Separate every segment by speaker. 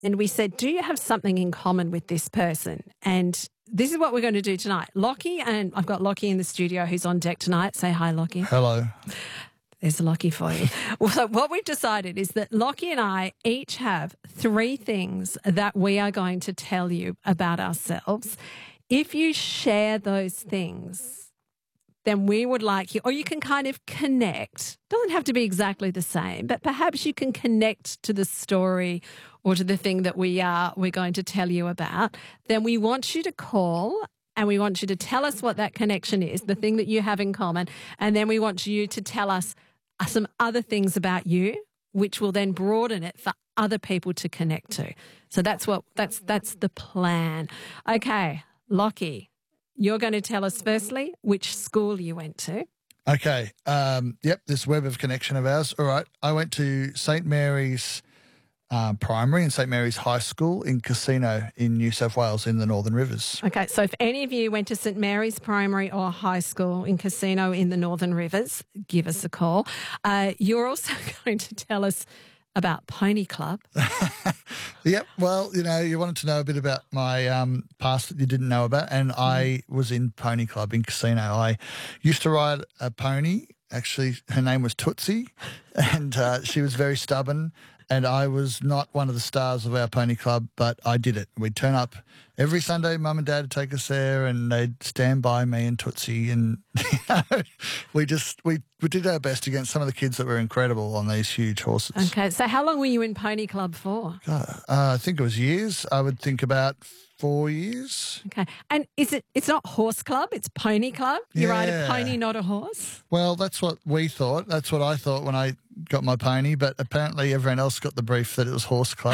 Speaker 1: and we said, do you have something in common with this person? And this is what we're going to do tonight. Lockie, and I've got Lockie in the studio who's on deck tonight. Say hi, Lockie.
Speaker 2: Hello.
Speaker 1: There's a Lockie for you. So what we've decided is that Lockie and I each have 3 things that we are going to tell you about ourselves. If you share those things, then we would like you, or you can kind of connect. Doesn't have to be exactly the same, but perhaps you can connect to the story or to the thing that we're going to tell you about. Then we want you to call and we want you to tell us what that connection is, the thing that you have in common. And then we want you to tell us some other things about you, which will then broaden it for other people to connect to. So that's the plan. Okay, Lockie, you're going to tell us firstly which school you went to.
Speaker 2: Okay. This web of connection of ours. All right. I went to St. Mary's Primary and St. Mary's High School in Casino in New South Wales in the Northern Rivers.
Speaker 1: Okay, so if any of you went to St. Mary's Primary or High School in Casino in the Northern Rivers, give us a call. You're also going to tell us about Pony Club.
Speaker 2: Yep. Well, you wanted to know a bit about my past that you didn't know about, and I was in Pony Club in Casino. I used to ride a pony. Actually, her name was Tootsie, and she was very stubborn. And I was not one of the stars of our pony club, but I did it. We'd turn up every Sunday, Mum and Dad would take us there, and they'd stand by me and Tootsie, and we did our best against some of the kids that were incredible on these huge horses.
Speaker 1: Okay, so how long were you in Pony Club for?
Speaker 2: I think it was years. I would think about 4 years.
Speaker 1: Okay, and it's not horse club, it's pony club? You ride a pony, not a horse?
Speaker 2: Well, that's what we thought. That's what I thought when I got my pony, but apparently everyone else got the brief that it was horse club.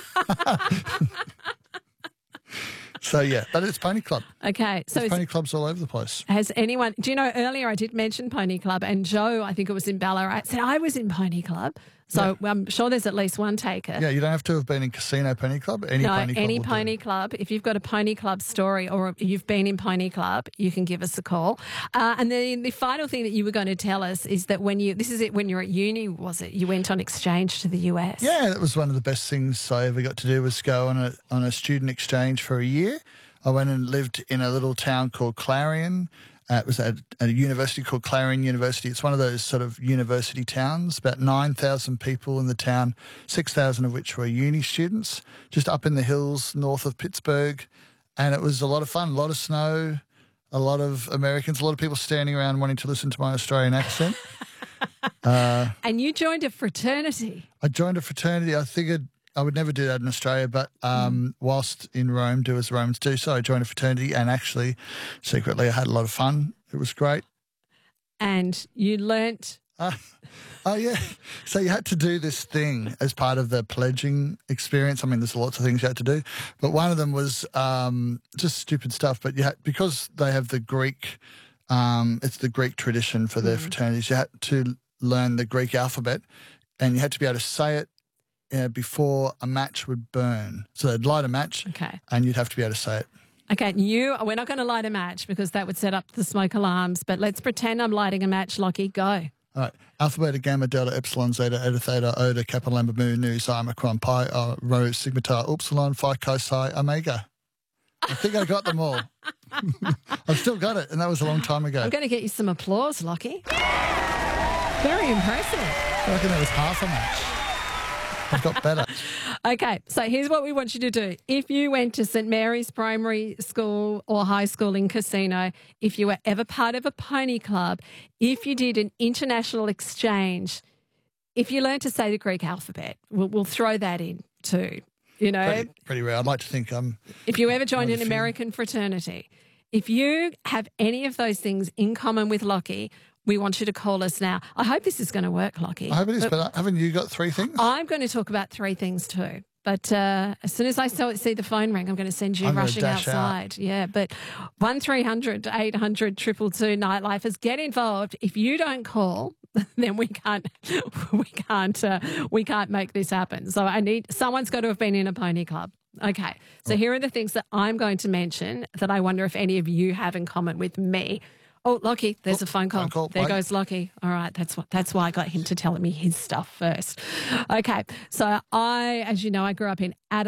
Speaker 2: So, but it's Pony Club.
Speaker 1: Okay. So
Speaker 2: there's pony clubs all over the place.
Speaker 1: Has anyone, do you know, earlier I did mention Pony Club, and Joe, I think it was in Ballarat, said I was in Pony Club. So I'm sure there's at least one taker.
Speaker 2: Yeah, you don't have to have been in Casino Pony Club. Any
Speaker 1: pony club. If you've got a Pony Club story or you've been in Pony Club, you can give us a call. And then the final thing that you were going to tell us is that when you're at uni, was it? You went on exchange to the US. Yeah,
Speaker 2: that was one of the best things I ever got to do, was go on a student exchange for a year. I went and lived in a little town called Clarion. It was at a university called Clarion University. It's one of those sort of university towns, about 9,000 people in the town, 6,000 of which were uni students, just up in the hills north of Pittsburgh. And it was a lot of fun, a lot of snow, a lot of Americans, a lot of people standing around wanting to listen to my Australian accent.
Speaker 1: And you joined a fraternity.
Speaker 2: I joined a fraternity. I figured I would never do that in Australia, but whilst in Rome, do as Romans do. So I joined a fraternity, and actually, secretly, I had a lot of fun. It was great.
Speaker 1: And you learnt...
Speaker 2: yeah. So you had to do this thing as part of the pledging experience. I mean, there's lots of things you had to do, but one of them was just stupid stuff. But because they have the Greek, it's the Greek tradition for their fraternities, you had to learn the Greek alphabet, and you had to be able to say it before a match would burn. So they'd light a match, and you'd have to be able to say it.
Speaker 1: Okay, we're not going to light a match because that would set up the smoke alarms, but let's pretend I'm lighting a match, Lockie. Go.
Speaker 2: All right. Alpha, beta, gamma, delta, epsilon, zeta, eta, theta, iota, kappa, lambda, mu, nu, xi, omicron, pi, rho, sigma, tau, upsilon, phi, chi, psi, omega. I think I got them all. I've still got it, and that was a long time ago.
Speaker 1: I'm going to get you some applause, Lockie. Very impressive.
Speaker 2: I reckon that was half a match. I've got better.
Speaker 1: Okay, so here's what we want you to do. If you went to St. Mary's Primary School or High School in Casino, if you were ever part of a pony club, if you did an international exchange, if you learned to say the Greek alphabet, we'll throw that in too.
Speaker 2: Pretty rare. I'd like to think
Speaker 1: if you ever joined an American fraternity, if you have any of those things in common with Lockie, we want you to call us now. I hope this is going to work, Lockie.
Speaker 2: I hope it is, but haven't you got 3 things?
Speaker 1: I'm going to talk about 3 things too. But as soon as I see the phone ring, I'm going to send you rushing outside. Yeah, but 1300 800 222 Nightlifers, get involved. If you don't call, then we can't make this happen. So someone's got to have been in a pony club. Okay, so here are the things that I'm going to mention that I wonder if any of you have in common with me. Oh, Lockie, there's a phone call. There goes Lockie. All right, that's why I got him to tell me his stuff first. Okay, so as you know, I grew up in Adelaide.